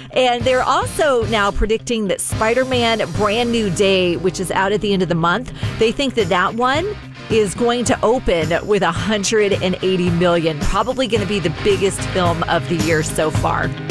And they're also now predicting that Spider-Man Brand New Day, which is out at the end of the month, they think that one is going to open with $180 million. Probably going to be the biggest film of the year so far.